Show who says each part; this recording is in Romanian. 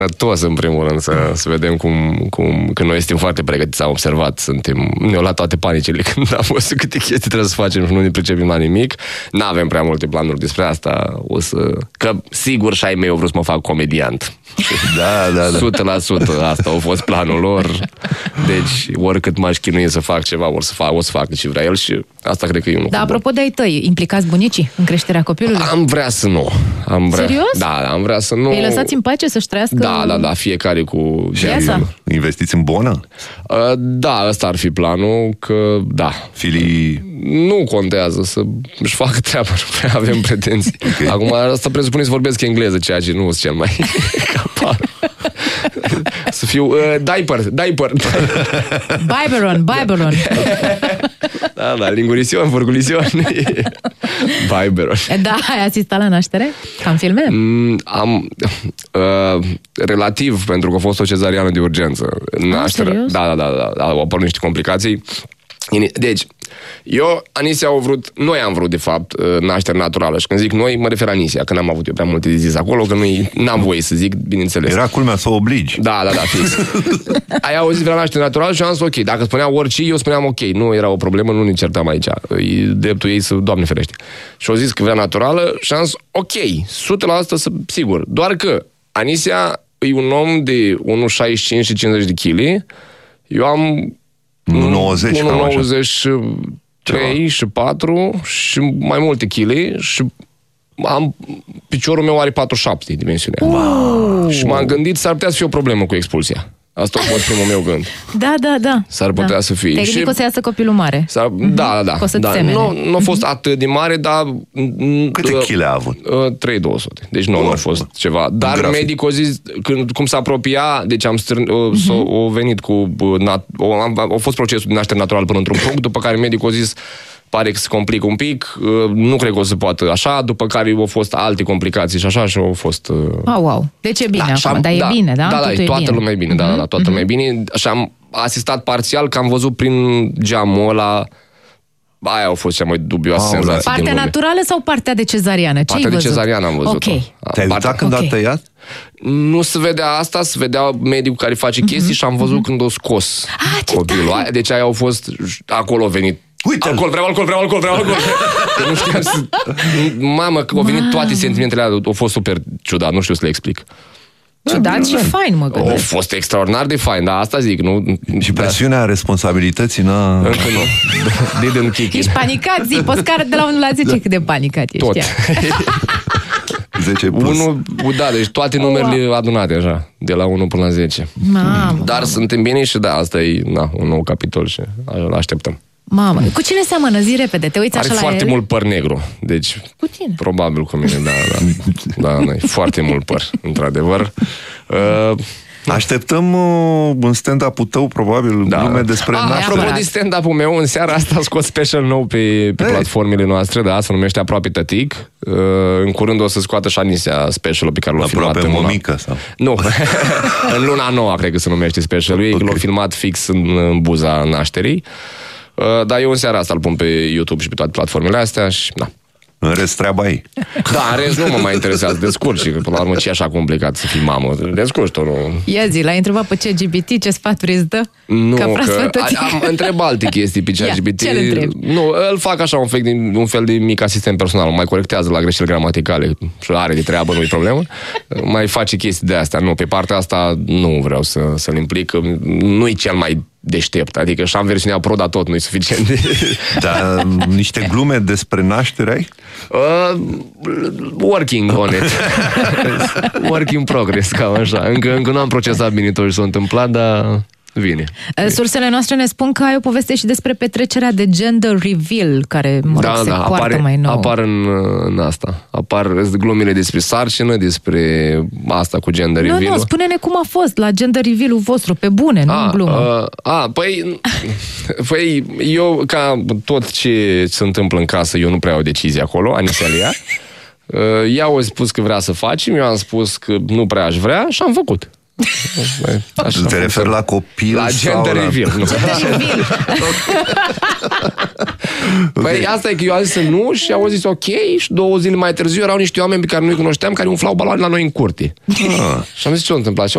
Speaker 1: Toți, în primul rând, să vedem că noi suntem foarte pregătiți, am observat, ne-au luat toate panicile când am văzut câte chestii trebuie să facem și nu ne pricepem la nimic. N-avem prea multe planuri despre asta, că sigur și ai mei au vrut să mă fac comediant.
Speaker 2: Da.
Speaker 1: 100% asta a fost planul lor. Deci, oricât m-aș chinui să fac ceva, o să fac ce vrea el și asta cred că e unul.
Speaker 3: Dar apropo de ai tăi, implicați bunicii în creșterea copilului?
Speaker 1: Am vrea să nu.
Speaker 3: Serios?
Speaker 1: Da, am vrea să nu.
Speaker 3: Îi lăsați în pace să-și trăiască?
Speaker 1: Da, fiecare cu...
Speaker 2: Investiți în bonă?
Speaker 1: Da, ăsta ar fi planul, că da.
Speaker 2: Filii...
Speaker 1: Nu contează să-și facă treaba, nu prea avem pretenții. Okay. Acum, asta presupune să vorbesc engleză, ceea ce nu sunt cel mai capar. Să fiu diaper.
Speaker 3: Biberon.
Speaker 1: Da, lingurision, furgulision. Biberon.
Speaker 3: Da, ai asistat la naștere? Cam filme?
Speaker 1: Am relativ, pentru că a fost o cezariană de urgență. Naștere. Da, au apărut niște complicații. Deci, noi am vrut, de fapt, naștere naturală. Și când zic noi, mă refer la Anisia, că n-am avut eu prea multe de zis acolo, că n-am voie să zic, bineînțeles.
Speaker 2: Era culmea să o obligi.
Speaker 1: Da, fix. Ai auzit vrea naștere naturală și am zis ok. Dacă spunea orice, eu spuneam ok. Nu era o problemă, nu ne certam aici. E dreptul ei să, Doamne ferește. Și au zis că vrea naturală și am zis ok, 100% sigur. Doar că Anisia e un om de 1,65 și 50 de kg. Eu am 1,93 și 4 și mai multe chile și piciorul meu are 47 de dimensiunea.
Speaker 3: Wow.
Speaker 1: Și m-am gândit, s-ar putea să fie o problemă cu expulsia. Asta a fost primul meu gând.
Speaker 3: Da.
Speaker 1: S-ar putea să fie.
Speaker 3: Te-ai gândit că o să iasă copilul mare?
Speaker 1: Da. Nu a fost atât de mare, dar...
Speaker 2: Câte chile a avut?
Speaker 1: 3,200. Deci nu a fost ceva. Dar medicul a zis, cum s-a apropia, deci au venit cu... A fost procesul de naștere naturală până într-un punct, după care medicul a zis pare că se complică un pic, nu cred că o să poată așa, după care au fost alte complicații și așa și au fost...
Speaker 3: Wow. Deci e bine acum, dar e bine, da?
Speaker 1: Da, toată lumea e bine, toată lumea e bine. Și am asistat parțial că am văzut prin geamul ăla. Aia a fost cea mai dubioasă senzație.
Speaker 3: Partea naturală sau partea de cezariană?
Speaker 1: Partea de cezariană am văzut.
Speaker 2: Te-ai uitat când a tăiat?
Speaker 1: Nu se vedea asta, se vedea medicul care face chestii și am văzut când o scos copilul. Deci aia au fost, acolo a venit.
Speaker 2: Uite,
Speaker 1: vreau alcool. Că nu știam să... Mamă, că au venit toate sentimentele alea, au fost super ciudat, nu știu să le explic.
Speaker 3: Ciudat și fain, mă gândesc.
Speaker 1: A fost extraordinar de fain, dar asta zic, nu?
Speaker 2: Și presiunea responsabilității,
Speaker 1: Încă nu. Didn't kick in.
Speaker 3: Ești panicat, zi, pe scară de la 1 la 10 cât de panicat ești.
Speaker 1: Tot.
Speaker 2: 10 plus.
Speaker 1: Deci toate numerele adunate așa, de la 1 până la 10. Dar suntem bine și asta e un nou capitol și așteptăm.
Speaker 3: Mamă, cu cine seamănă? Zi repede, te uiți așa la el?
Speaker 1: Are foarte mult păr negru, deci...
Speaker 3: Cu tine?
Speaker 1: Probabil cu mine, da, foarte mult păr, într-adevăr.
Speaker 2: Așteptăm un stand-up-ul tău, probabil, glume despre naștere.
Speaker 1: Apropo de stand-up-ul meu, în seara asta scot special nou pe platformele noastre, se numește Aproape Tătic. În curând o să scoată și Anisia specialul pe care l-a filmat.
Speaker 2: Aproape Mămică sau?
Speaker 1: Nu, în luna nouă cred că se numește specialul. Ei l-au filmat fix în buza nașterii. Dar eu în seara asta îl pun pe YouTube și pe toate platformele astea și
Speaker 2: În rest, treaba ei.
Speaker 1: Da, în rest nu mă mai interesează. Descurci, că până la urmă ce e așa complicat să fii mamă. Descurci tu, nu?
Speaker 3: Ia zi, l-ai întrebat pe ChatGPT ce sfaturi îți dă?
Speaker 1: Nu, că am întrebat alte chestii pe ChatGPT.
Speaker 3: Ce-l întrebi?
Speaker 1: Nu, îl fac așa un fel de mic asistent personal. Mai corectează la greșeli gramaticale și are de treabă, nu-i problemă. Mai face chestii de astea. Nu, pe partea asta nu vreau să-l implic. Nu-i cel mai deștept, adică și am versiunea Pro, dar tot nu-i suficient.
Speaker 2: Dar niște glume despre naștere ai?
Speaker 1: Working on it. Work in progress, cam așa. Încă nu am procesat bine tot ce s-a întâmplat, dar vine.
Speaker 3: Sursele noastre ne spun că ai o poveste și despre petrecerea de gender reveal, care, se poartă mai nou.
Speaker 1: Apar în asta. Apar glumele despre sarcină, despre asta cu gender reveal.
Speaker 3: Nu, spune-ne cum a fost la gender reveal-ul vostru, pe bune, nu în glumă.
Speaker 1: Păi, eu, ca tot ce se întâmplă în casă, eu nu prea au decizie acolo, Anisia Lia. Ea a spus că vrea să facem, eu am spus că nu prea aș vrea și am făcut.
Speaker 2: Așa, te referi la copil
Speaker 1: la gender reveal. Păi asta e că eu am zis nu și au zis ok și 2 zile mai târziu erau niște oameni pe care nu-i cunoșteam care umflau baloane la noi în curte. Și am zis ce s-a întâmplat? Și